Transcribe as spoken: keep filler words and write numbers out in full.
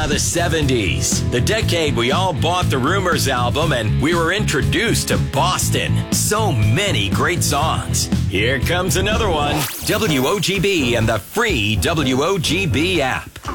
Ah, the seventies. The decade we all bought the Rumors album and we were introduced to Boston. So many great songs. Here comes another one. W O G B and the free W O G B app.